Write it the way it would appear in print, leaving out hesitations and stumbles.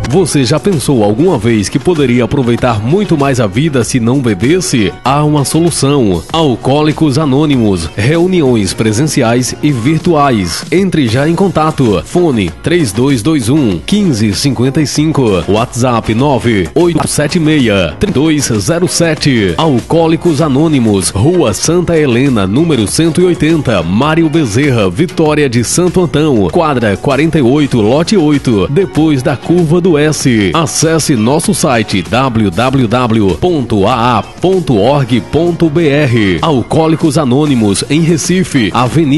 Você já pensou alguma vez que poderia aproveitar muito mais a vida se não bebesse? Há uma solução. Alcoólicos Anônimos. Reuniões presenciais e virtuais. Entre já em contato. Fone 3221 1555. WhatsApp 9876 3207. Alcoólicos Anônimos. Rua Santa Helena, número 180. Mário Bezerra, Vitória de Santo Antão. Quadra 48, lote 8. Depois da curva do S. Acesse nosso site www.aa.org.br. Alcoólicos Anônimos em Recife, Avenida